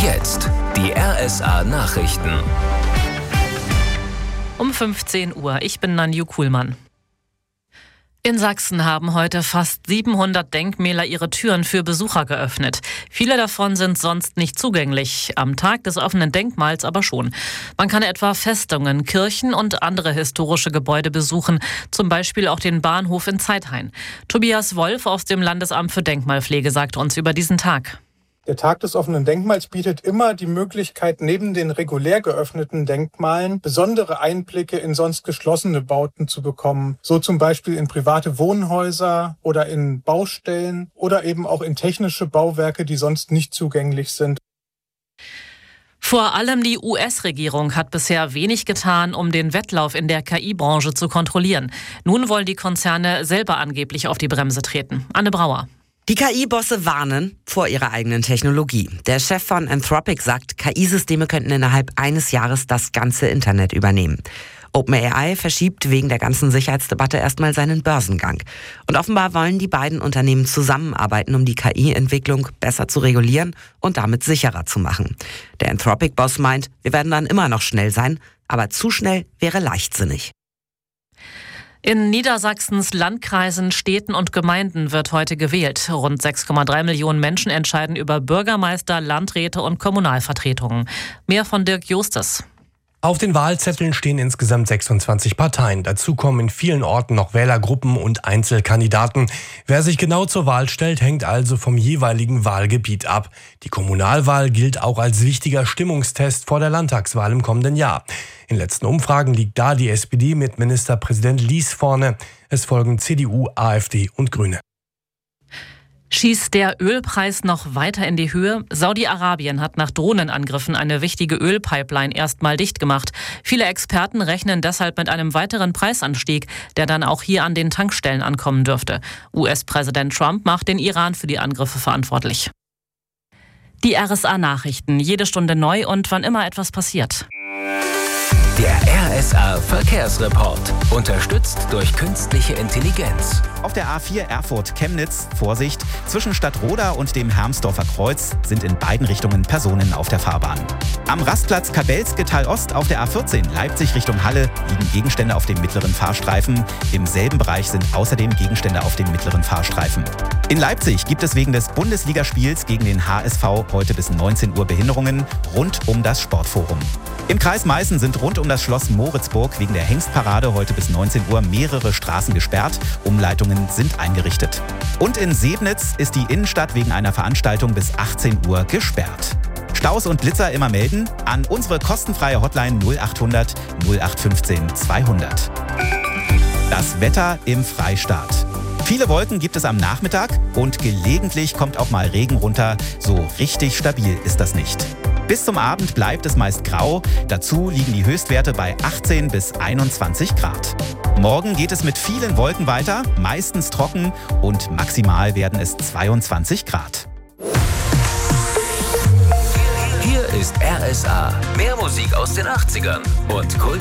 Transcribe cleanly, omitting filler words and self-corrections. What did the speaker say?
jetzt die RSA Nachrichten. Um 15 Uhr. Ich bin Nanju Kuhlmann. In Sachsen haben heute fast 700 Denkmäler ihre Türen für Besucher geöffnet. Viele davon sind sonst nicht zugänglich, am Tag des offenen Denkmals aber schon. Man kann etwa Festungen, Kirchen und andere historische Gebäude besuchen, zum Beispiel auch den Bahnhof in Zeithain. Tobias Wolf aus dem Landesamt für Denkmalpflege sagt uns über diesen Tag. Der Tag des offenen Denkmals bietet immer die Möglichkeit, neben den regulär geöffneten Denkmalen besondere Einblicke in sonst geschlossene Bauten zu bekommen. So zum Beispiel in private Wohnhäuser oder in Baustellen oder eben auch in technische Bauwerke, die sonst nicht zugänglich sind. Vor allem die US-Regierung hat bisher wenig getan, um den Wettlauf in der KI-Branche zu kontrollieren. Nun wollen die Konzerne selber angeblich auf die Bremse treten. Anne Brauer. Die KI-Bosse warnen vor ihrer eigenen Technologie. Der Chef von Anthropic sagt, KI-Systeme könnten innerhalb eines Jahres das ganze Internet übernehmen. OpenAI verschiebt wegen der ganzen Sicherheitsdebatte erstmal seinen Börsengang. Und offenbar wollen die beiden Unternehmen zusammenarbeiten, um die KI-Entwicklung besser zu regulieren und damit sicherer zu machen. Der Anthropic-Boss meint, wir werden dann immer noch schnell sein, aber zu schnell wäre leichtsinnig. In Niedersachsens Landkreisen, Städten und Gemeinden wird heute gewählt. Rund 6,3 Millionen Menschen entscheiden über Bürgermeister, Landräte und Kommunalvertretungen. Mehr von Dirk Justus. Auf den Wahlzetteln stehen insgesamt 26 Parteien. Dazu kommen in vielen Orten noch Wählergruppen und Einzelkandidaten. Wer sich genau zur Wahl stellt, hängt also vom jeweiligen Wahlgebiet ab. Die Kommunalwahl gilt auch als wichtiger Stimmungstest vor der Landtagswahl im kommenden Jahr. In letzten Umfragen liegt da die SPD mit Ministerpräsident Lies vorne. Es folgen CDU, AfD und Grüne. Schießt der Ölpreis noch weiter in die Höhe? Saudi-Arabien hat nach Drohnenangriffen eine wichtige Ölpipeline erstmal dicht gemacht. Viele Experten rechnen deshalb mit einem weiteren Preisanstieg, der dann auch hier an den Tankstellen ankommen dürfte. US-Präsident Trump macht den Iran für die Angriffe verantwortlich. Die RSA-Nachrichten, jede Stunde neu und wann immer etwas passiert. Der RSA Verkehrsreport, unterstützt durch künstliche Intelligenz. Auf der A4 Erfurt-Chemnitz, Vorsicht, zwischen Stadtroda und dem Hermsdorfer Kreuz sind in beiden Richtungen Personen auf der Fahrbahn. Am Rastplatz Kabelsgetal-Ost auf der A14 Leipzig Richtung Halle liegen Gegenstände auf dem mittleren Fahrstreifen. Im selben Bereich sind außerdem Gegenstände auf dem mittleren Fahrstreifen. In Leipzig gibt es wegen des Bundesligaspiels gegen den HSV heute bis 19 Uhr Behinderungen rund um das Sportforum. Im Kreis Meißen sind rund um das Schloss Moritzburg wegen der Hengstparade heute bis 19 Uhr mehrere Straßen gesperrt. Umleitungen sind eingerichtet. Und in Sebnitz ist die Innenstadt wegen einer Veranstaltung bis 18 Uhr gesperrt. Staus und Blitzer immer melden an unsere kostenfreie Hotline 0800 0815 200. Das Wetter im Freistaat. Viele Wolken gibt es am Nachmittag und gelegentlich kommt auch mal Regen runter. So richtig stabil ist das nicht. Bis zum Abend bleibt es meist grau. Dazu liegen die Höchstwerte bei 18 bis 21 Grad. Morgen geht es mit vielen Wolken weiter, meistens trocken und maximal werden es 22 Grad. Hier ist RSA. Mehr Musik aus den 80ern und Kult.